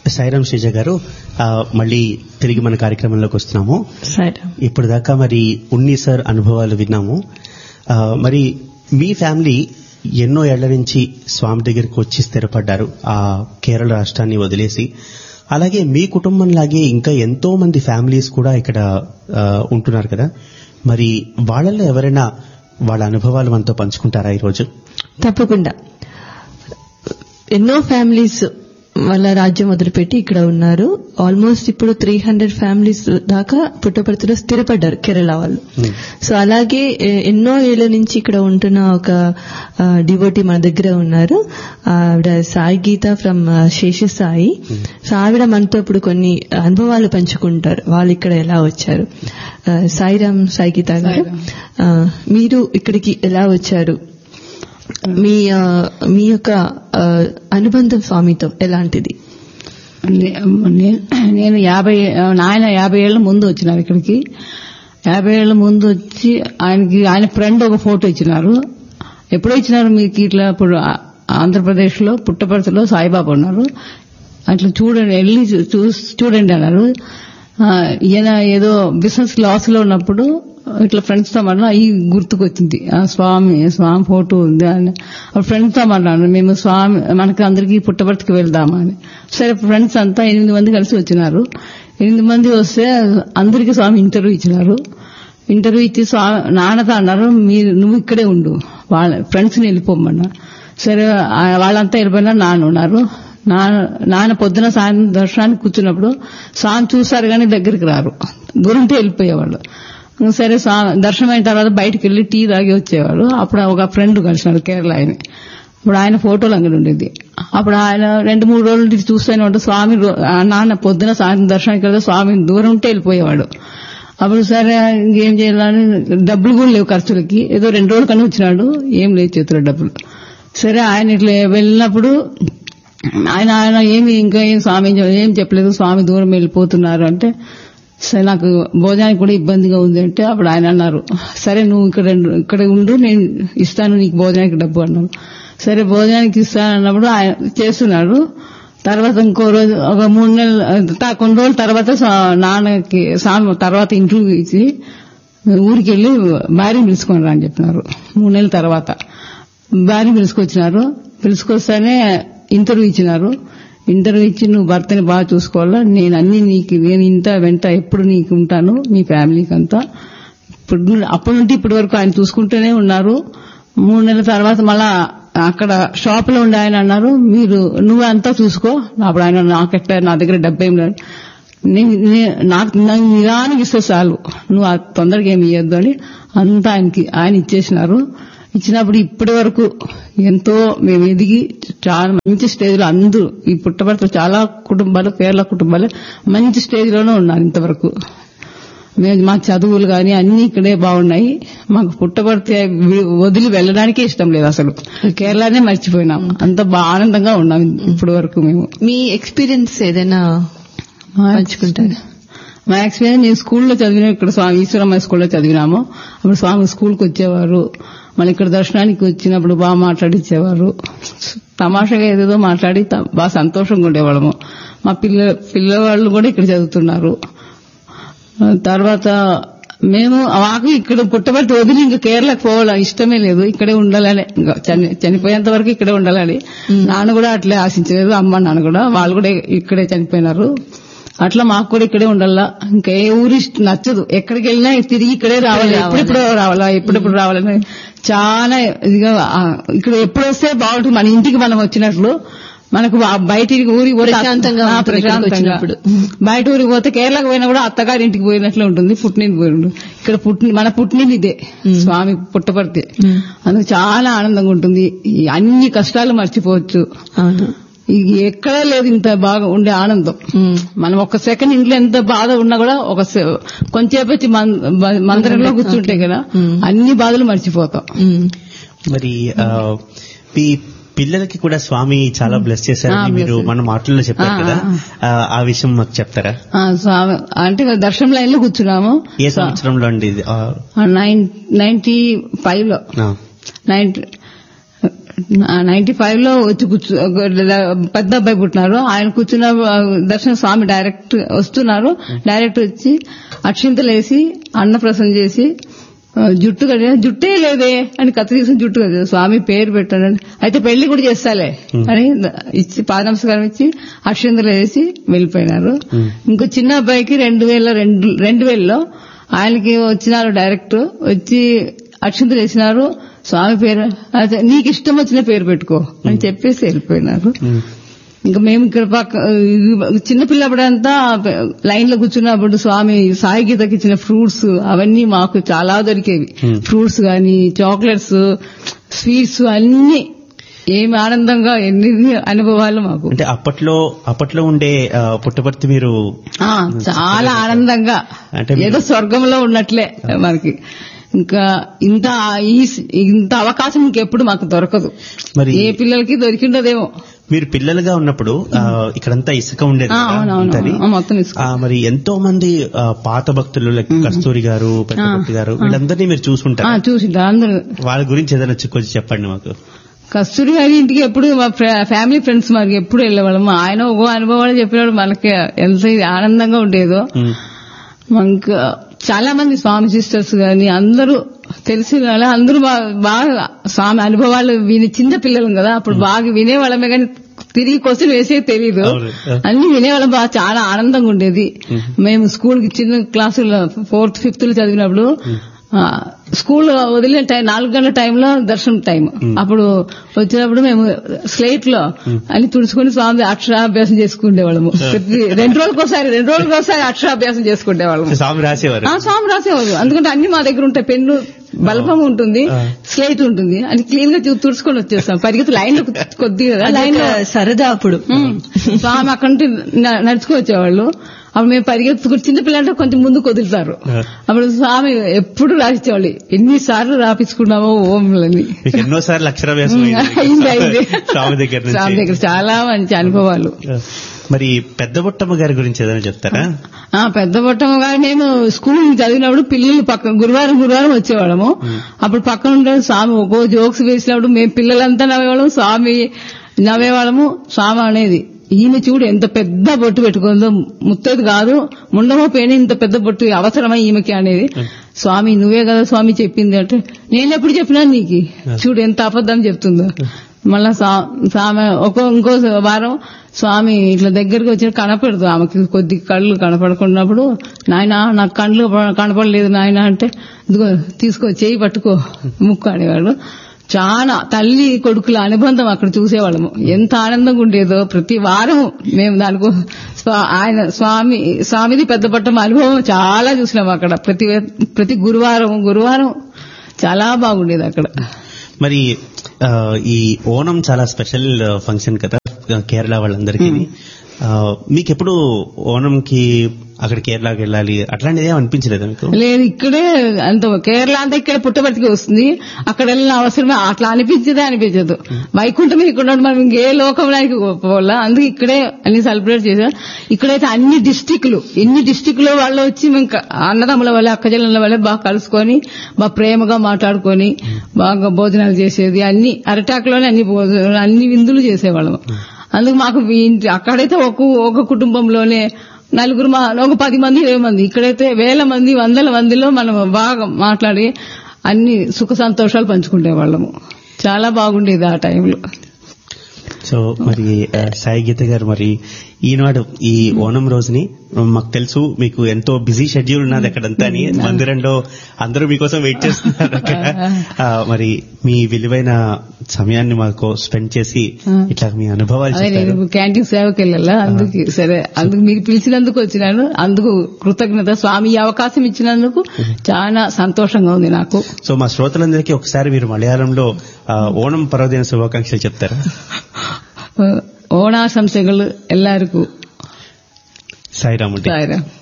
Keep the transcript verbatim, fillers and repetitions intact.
సాయిరాం శ్రీజ గారు, మళ్ళీ తిరిగి మన కార్యక్రమంలోకి వస్తున్నాము. ఇప్పుడు దాకా మరి ఉన్ని సార్ అనుభవాలు విన్నాము. మరి మీ ఫ్యామిలీ ఎన్నో ఏళ్ల నుంచి స్వామి దగ్గరికి వచ్చి స్థిరపడ్డారు ఆ కేరళ రాష్ట్రాన్ని వదిలేసి. అలాగే మీ కుటుంబంలాగే ఇంకా ఎంతో మంది ఫ్యామిలీస్ కూడా ఇక్కడ ఉంటున్నారు కదా, మరి వాళ్ళల్లో ఎవరైనా వాళ్ళ అనుభవాలు మనతో పంచుకుంటారా ఈరోజు? తప్పకుండా. ఎన్నో ఫ్యామిలీస్ వాళ్ళ రాజ్యం వదిలిపెట్టి ఇక్కడ ఉన్నారు. ఆల్మోస్ట్ ఇప్పుడు త్రీ హండ్రెడ్ ఫ్యామిలీస్ దాకా పుట్టపర్తిలో స్థిరపడ్డారు కేరళ వాళ్ళు. సో అలాగే ఎన్నో ఏళ్ల నుంచి ఇక్కడ ఉంటున్న ఒక డివోటీ మన దగ్గర ఉన్నారు. ఆవిడ సాయి గీత ఫ్రమ్ శేషసాయి. సో ఆవిడ మనతో ఇప్పుడు కొన్ని అనుభవాలు పంచుకుంటారు, వాళ్ళు ఇక్కడ ఎలా వచ్చారు. సాయిరామ్ సాయి గీత గారు, మీరు ఇక్కడికి ఎలా వచ్చారు? మీ మీ యొక్క అనుబంధం స్వామితో ఎలాంటిది? నేను యాభై నాయన యాభై ఏళ్ల ముందు వచ్చినారు ఇక్కడికి. యాభై ఏళ్ల ముందు వచ్చి ఆయనకి ఆయన ఫ్రెండ్ ఒక ఫోటో ఇచ్చినారు. ఎప్పుడో ఇచ్చినారు మీకు ఇట్లా ఇప్పుడు ఆంధ్రప్రదేశ్ లో పుట్టపర్తిలో సాయిబాబా ఉన్నారు, అట్లా చూడండి వెళ్ళి చూడండి అన్నారు. ఈయన ఏదో బిజినెస్ లాస్ లో ఉన్నప్పుడు ఇట్లా ఫ్రెండ్స్ తో మాట్లాడు ఈ గుర్తుకొచ్చింది, స్వామి స్వామి ఫోటో ఉంది అని. అప్పుడు ఫ్రెండ్స్ తో మాట్లాడు, మేము స్వామి మనకి అందరికీ పుట్టపర్తికి వెళ్దామా అని. సరే ఫ్రెండ్స్ అంతా ఎనిమిది మంది కలిసి వచ్చినారు. ఎనిమిది మంది వస్తే అందరికీ స్వామి ఇంటర్వ్యూ ఇచ్చినారు. ఇంటర్వ్యూ ఇచ్చి స్వామి నాన్నతో అన్నారు, మీరు నువ్వు ఇక్కడే ఉండు, వాళ్ళ ఫ్రెండ్స్ ని వెళ్ళిపోమన్నా. సరే వాళ్ళంతా వెళ్ళిపోయినా నాన్న ఉన్నారు. నాన్న పొద్దున సాయంత్రం దర్శనానికి కూర్చున్నప్పుడు స్వామి చూశారు కానీ దగ్గరికి రారు, దూరంతో వెళ్ళిపోయేవాళ్ళు. సరే దర్శనం అయిన తర్వాత బయటకు వెళ్లి టీ తాగి వచ్చేవాడు. అప్పుడు ఒక ఫ్రెండ్ కలిసినాడు కేరళ ఆయన. అప్పుడు ఆయన ఫోటోలు అంగడి ఉండేది. అప్పుడు ఆయన రెండు మూడు రోజులు చూస్తూనే ఉంటాడు. స్వామి నాన్న పొద్దున సాయంత్రం దర్శనానికి వెళ్తే స్వామి దూరం ఉంటే వెళ్ళిపోయేవాడు. అప్పుడు సరే ఏం చేయాలని, డబ్బులు కూడా లేవు ఖర్చులకి, ఏదో రెండు రోజులు కన్నా వచ్చినాడు, ఏం లేదు చేతిలో డబ్బులు. సరే ఆయన ఇట్లా వెళ్ళినప్పుడు ఆయన ఆయన ఏమి ఇంకా ఏం స్వామి ఏం చెప్పలేదు, స్వామి దూరం వెళ్ళిపోతున్నారు అంటే సరే నాకు భోజనానికి కూడా ఇబ్బందిగా ఉంది అంటే అప్పుడు ఆయన అన్నారు, సరే నువ్వు ఇక్కడ ఇక్కడ ఉండు, నేను ఇస్తాను నీకు భోజనానికి డబ్బు అన్నారు. సరే భోజనానికి ఇస్తాను అన్నప్పుడు ఆయన చేస్తున్నాడు. తర్వాత ఇంకో రోజు ఒక మూడు నెలలు కొన్ని రోజుల తర్వాత నాన్నకి స్వామి తర్వాత ఇంటర్వ్యూ ఇచ్చి ఊరికి వెళ్లి భార్యను పిలుచుకొని రా అని చెప్పినారు. మూడు నెలల తర్వాత భార్యను పిలుచుకొచ్చినారు. పిలుచుకొస్తానే ఇంటర్వ్యూ ఇచ్చినారు. ఇంటర్వ్యూ ఇచ్చి నువ్వు భర్తని బాగా చూసుకోవాలా, నేను అన్ని నీకు నేను ఇంత వెంట ఎప్పుడు నీకు ఉంటాను, మీ ఫ్యామిలీకి అంతా. ఇప్పుడు అప్పటి నుండి ఇప్పటి వరకు ఆయన చూసుకుంటూనే ఉన్నారు. మూడు నెలల తర్వాత మళ్ళా అక్కడ షాప్ లో ఉండే ఆయన అన్నారు, మీరు నువ్వు అంతా చూసుకో. అప్పుడు ఆయన నాకెట్లా నా దగ్గర డబ్బు ఏం లేదు, నాకు నిదానికి ఇస్తే చాలు, నువ్వు తొందరగా ఏమి ఇవ్వద్దు అని అంతా ఆయనకి ఆయన ఇచ్చేసినారు. ఇచ్చినప్పుడు ఇప్పటి వరకు ఎంతో మేము ఎదిగి చాలా మంచి స్టేజ్ లో అందరూ ఈ పుట్టపర్తిలో చాలా కుటుంబాలు కేరళ కుటుంబాలు మంచి స్టేజ్ లోనే ఉన్నారు ఇంతవరకు. మేము మా చదువులు కానీ అన్ని ఇక్కడే బాగున్నాయి. మాకు పుట్టపర్తి వదిలి వెళ్ళడానికే ఇష్టం లేదు, అసలు కేరళనే మర్చిపోయినాం, అంత బాగా ఆనందంగా ఉన్నాం ఇప్పటి వరకు. మేము మీ ఎక్స్పీరియన్స్ ఏదైనా పంచుకుంటారు? మా ఎక్స్పీరియన్స్ నేను స్కూల్లో చదివిన, ఇక్కడ స్వామి ఈశ్వరమ్మ స్కూల్లో చదివినాము. అప్పుడు స్వామి స్కూల్కి వచ్చేవారు, మళ్ళీ ఇక్కడ దర్శనానికి వచ్చినప్పుడు బాగా మాట్లాడిచ్చేవారు. తమాషాగా ఏదేదో మాట్లాడి బాగా సంతోషంగా ఉండేవాళ్ళము. మా పిల్ల పిల్లవాళ్ళు కూడా ఇక్కడ చదువుతున్నారు. తర్వాత మేము మాకు ఇక్కడ పుట్టబట్టి వదిలి ఇంకా కేరళకు పోవాలని ఇష్టమే లేదు, ఇక్కడే ఉండాలని, చనిపోయేంత వరకు ఇక్కడే ఉండాలని. నాన్న కూడా అట్లే ఆశించలేదు, అమ్మ నాన్న కూడా, వాళ్ళు కూడా ఇక్కడే చనిపోయినారు. అట్లా మాకు కూడా ఇక్కడే ఉండాలా, ఇంకా ఏ ఊరి నచ్చదు, ఎక్కడికి వెళ్ళినా తిరిగి ఇక్కడే రావాలి, ఎప్పుడెప్పుడు రావాలా ఎప్పుడెప్పుడు రావాలని చాలా ఇదిగా. ఇక్కడ ఎప్పుడు వస్తే బాగుంటుంది, మన ఇంటికి మనం వచ్చినట్లు. మనకు బయటికి ఊరికి ప్రశాంతంగా ప్రశాంతంగా బయట ఊరికి పోతే కేరళకు పోయినా కూడా అత్తగారి ఇంటికి పోయినట్లు ఉంటుంది, పుట్టినింటి పోయి. ఇక్కడ పుట్టి మన పుట్టినింది ఇదే స్వామి పుట్టపర్తి, అందుకు చాలా ఆనందంగా ఉంటుంది. అన్ని కష్టాలు మర్చిపోవచ్చు, ఎక్కడా లేదు ఇంత బాగా ఉండే ఆనందం. మనం ఒక సెకండ్ ఇంట్లో ఎంత బాధ ఉన్నా కూడా ఒక కొంచెంసేపు వచ్చి మందిరంలో కూర్చుంటే కదా అన్ని బాధలు మర్చిపోతాం. మరి పిల్లలకి కూడా స్వామి చాలా బ్లెస్ చేశారని మీరు మన మాటల్లో చెప్పారు కదా, ఆ విషయం మాకు చెప్తారా? స్వామి అంటే దర్శనం లైన్ లో కూర్చున్నాము. ఏ సంవత్సరంలో అండి? నైన్టీ ఫైవ్ లో నైన్టీ నైన్టీ ఫైవ్ లో వచ్చి కూర్చు పెద్ద అబ్బాయి పుట్టినారు. ఆయన కూర్చున్న దర్శన స్వామి డైరెక్ట్ వస్తున్నారు. డైరెక్ట్ వచ్చి అక్షింతలు వేసి అన్నప్రసన్న చేసి జుట్టు కడిగా జుట్టే లేదే అని కత్తి తీసుకుని జుట్టు కదా స్వామి పేరు పెట్టాడని అయితే పెళ్లి కూడా చేస్తాలే అని ఇచ్చి పాదనమస్కారం ఇచ్చి అక్షింతలు వేసి వెళ్ళిపోయినారు. ఇంకో చిన్న అబ్బాయికి రెండు వేల రెండు రెండు వేలలో ఆయనకి వచ్చినారు డైరెక్ట్ వచ్చి అక్షింతలు వేసినారు. స్వామి పేరు నీకు ఇష్టం వచ్చిన పేరు పెట్టుకో అని చెప్పేసి వెళ్ళిపోయినారు. ఇంకా మేము ఇక్కడ పక్క చిన్నపిల్లప్పుడంతా లైన్ లో కూర్చున్నప్పుడు స్వామి సాయి గీతకి ఇచ్చిన ఫ్రూట్స్ అవన్నీ మాకు చాలా దొరికేవి. ఫ్రూట్స్ గాని చాక్లెట్స్ స్వీట్స్ అన్ని ఏమి ఆనందంగా ఎన్ని అనుభవాలు మాకు. అంటే అప్పట్లో అప్పట్లో ఉండే పుట్టపర్తి మీరు చాలా ఆనందంగా ఏదో స్వర్గంలో ఉన్నట్లే మనకి. ఇంకా ఇంత ఇంత అవకాశం ఇంకెప్పుడు మాకు దొరకదు. మరి ఏ పిల్లలకి దొరికిండదేమో. మీరు పిల్లలుగా ఉన్నప్పుడు ఇక్కడంతా ఇసుక ఉండేది మరి ఎంతో మంది పాత భక్తులు కస్తూరి గారు పెద్దపర్తి గారు వీళ్ళందరినీ మీరు చూసుకుంటారు చూసింటారు అందరూ. వాళ్ళ గురించి ఏదైనా కొంచెం చెప్పండి మాకు. కస్తూరి గారి ఇంటికి ఎప్పుడు మా ఫ్యామిలీ ఫ్రెండ్స్ మనకి ఎప్పుడు వెళ్ళేవాళ్ళం. ఆయన ఒక అనుభవాలు చెప్పేవాడు మనకి ఎంత ఆనందంగా ఉండేదో. మనకు చాలా మంది స్వామి సిస్టర్స్ గాని అందరూ తెలిసిన వాళ్ళ అందరూ బాగా స్వామి అనుభవాలు విని చిన్న పిల్లలు కదా అప్పుడు బాగా వినేవాళ్ళమే కానీ తిరిగి క్వశ్చన్ వేసే తెలీదు. అన్ని వినేవాళ్ళం బాగా చాలా ఆనందంగా ఉండేది. మేము స్కూల్ కి చిన్న క్లాసుల్లో ఫోర్త్ ఫిఫ్త్ లో చదివినప్పుడు స్కూల్ వదిలిన టైం నాలుగు గంటల టైంలో దర్శనం టైం అప్పుడు వచ్చినప్పుడు మేము స్లేట్ లో అన్ని తుడుచుకుని స్వామి అక్షరాభ్యాసం చేసుకునేవాళ్ళము. రెండు రోజులకు ఒకసారి రెండు రోజులకు ఒకసారి అక్షరాభ్యాసం చేసుకునేవాళ్ళము. స్వామి రాసేవారు స్వామి రాసేవారు ఎందుకంటే అన్ని మా దగ్గర ఉంటాయి. పెన్ను బల్బం ఉంటుంది స్లేట్ ఉంటుంది అని క్లీన్ గా తుడుచుకొని వచ్చేస్తాం. పరిగెత్తి లైన్ లో కొద్దిగా లైన్ లో సరదా అప్పుడు స్వామి అక్కడ నడుచుకు వచ్చేవాళ్ళు. అప్పుడు మేము పరిగెత్తుకుని చిన్నపిల్లంటే కొంచెం ముందుకు వదులుతారు. అప్పుడు స్వామి ఎప్పుడు రాసిచ్చేవాళ్ళు. ఎన్నిసార్లు రాపించుకున్నామో ఓంలని. ఎన్నోసార్లు అక్షరాభ్యాసం స్వామి దగ్గర చాలా మంచి అనుభవాలు. మరి పెద్ద బొట్టమ్మ గారి గురించి ఏదైనా చెప్తారా? పెద్ద బొట్టమ్మ గారు మేము స్కూల్ చదివినప్పుడు పిల్లలు పక్కన గురువారం గురువారం వచ్చేవాళ్ళము. అప్పుడు పక్కన ఉండే స్వామి ఒక్కో జోక్స్ వేసినప్పుడు మేము పిల్లలంతా నవ్వేవాళ్ళము స్వామి నవ్వేవాళ్ళము. స్వామి అనేది ఈమె చూడు ఎంత పెద్ద బొట్టు పెట్టుకుందో ముత్తది కాదు ముండమో పేని ఇంత పెద్ద బొట్టు అవసరమా ఈమెకి అనేది. స్వామి నువ్వే కదా స్వామి చెప్పింది అంటే నేను ఎప్పుడు చెప్పినాను నీకు చూడు ఎంత అబద్ధం చెప్తుందో. మళ్ళా స్వామి ఒక ఇంకో వారం స్వామి ఇట్లా దగ్గరికి వచ్చి కనపడదు ఆమెకి కొద్ది కళ్ళు కనపడుకున్నప్పుడు నాయన నాకు కళ్ళు కనపడలేదు నాయన అంటే ఇదిగో తీసుకో చేయి పట్టుకో ముక్కు అనేవాడు. చాలా తల్లి కొడుకుల అనుబంధం అక్కడ చూసేవాళ్ళము. ఎంత ఆనందంగా ఉండేదో. ప్రతి వారం మేము దానికో ఆయన స్వామి స్వామిది పెద్ద పట్టం అనుభవం చాలా చూసినాం అక్కడ. ప్రతి ప్రతి గురువారం గురువారం చాలా బాగుండేది అక్కడ. మరి ఈ ఓణం చాలా స్పెషల్ ఫంక్షన్ కదా కేరళ వాళ్ళందరికీ. మీకెప్పుడు ఓణంకి అక్కడ కేరళకి వెళ్ళాలి అట్లాంటిది ఏం అనిపించలేదా మీకు? లేదు ఇక్కడే అంత కేరళ అంతా ఇక్కడ పుట్టబర్తికి వస్తుంది. అక్కడ వెళ్ళిన అవసరమే అట్లా అనిపించదే అనిపించదు. వైకుంఠం ఇక్కడ మనం ఇంకే లోకంలోకి పోవాలా. అందుకే ఇక్కడే అన్ని సెలబ్రేట్ చేశారు. ఇక్కడైతే అన్ని డిస్టిక్లు ఎన్ని డిస్టిక్లో వాళ్ళు వచ్చి మేము అన్నదమ్ముల వల్ల అక్కజల్ల వల్ల బాగా కలుసుకొని బాగా ప్రేమగా మాట్లాడుకొని బాగా భోజనాలు చేసేది. అన్ని అరటాకులోనే అన్ని భోజనాలు అన్ని విందులు చేసేవాళ్ళం. అందుకు మాకు అక్కడైతే ఒక ఒక కుటుంబంలోనే నలుగురు ఒక పది మంది ఇరవై మంది, ఇక్కడైతే వేల మంది వందల మందిలో మనం బాగా మాట్లాడి అన్ని సుఖ సంతోషాలు పంచుకునే వాళ్ళము. చాలా బాగుండేది ఆ టైంలో. సో మరి సాయి గీత గారు మరి ఈనాడు ఈ ఓణం రోజుని మాకు తెలుసు మీకు ఎంతో బిజీ షెడ్యూల్ ఉన్నది అక్కడంతా అని మందిరంలో అందరూ మీకోసం వెయిట్ చేస్తున్నారు అక్కడ. మరి మీ విలువైన సమయాన్ని మాకు స్పెండ్ చేసి ఇట్లా మీ అనుభవాలు క్యాంటీన్ సేవకి వెళ్ళాలా అందుకు సరే అందుకు మీరు పిలిచినందుకు వచ్చినాను. అందుకు కృతజ్ఞత. స్వామి అవకాశం ఇచ్చినందుకు చాలా సంతోషంగా ఉంది నాకు. సో మా శ్రోతలందరికీ ఒకసారి మీరు మలయాళంలో ఓణం పర్వదిన శుభాకాంక్షలు చెప్తారా? ഓണാശംസകൾ എല്ലാവർക്കും. സായിരാം. സായിരാം.